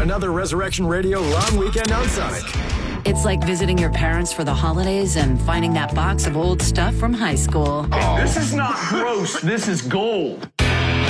Another Resurrection Radio long weekend on Sonic. It's like visiting your parents for the holidays and finding that box of old stuff from high school. This is not gross. This is gold.